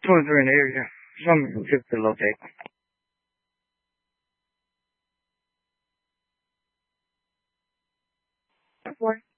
Tools are in the area. Some ship to locate. Four.